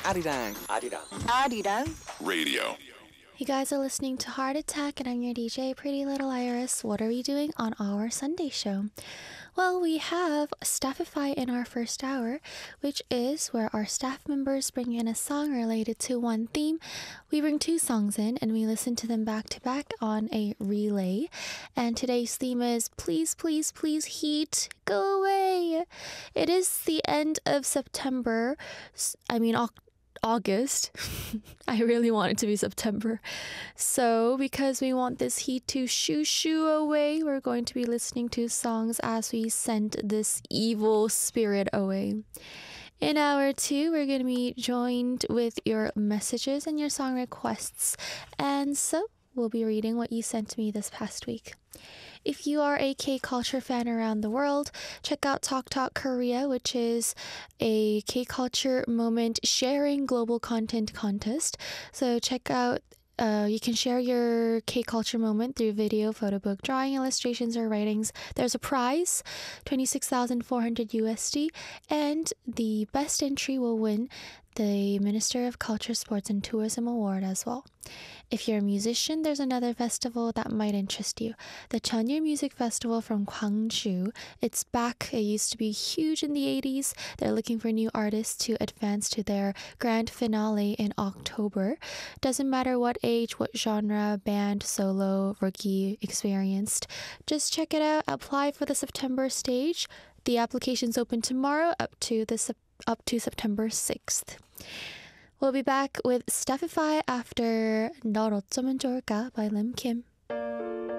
아리랑 아리랑 Radio. You guys are listening to Heart Attack, and I'm your DJ, Pretty Little Iris. What are we doing on our Sunday show? Well, we have Staffify in our first hour, which is where our staff members bring in a song related to one theme. We bring two songs in and we listen to them back to back on a relay. And today's theme is Please, Please, Please Heat, Go Away. It is the end of September. August. I really want it to be September. So because we want this heat to shoo away, we're going to be listening to songs as we send this evil spirit away. In hour 2, we're going to be joined with your messages and your song requests. And so we'll be reading what you sent me this past week. If you are a K-culture fan around the world, check out Talk Talk Korea, which is a K-culture moment sharing global content contest. So check out, you can share your K-culture moment through video, photo book, drawing, illustrations, or writings. There's a prize, 26,400 USD, and the best entry will win the Minister of Culture, Sports and Tourism Award as well. If you're a musician, there's another festival that might interest you. The Cheonyeol Music Festival from Gwangju. It's back. It used to be huge in the 80s. They're looking for new artists to advance to their grand finale in October. Doesn't matter what age, what genre, band, solo, rookie, experienced. Just check it out. Apply for the September stage. The application's open tomorrow up to September 6th. We'll be back with Staffify after 널 어쩌면 좋을까 by Lim Kim.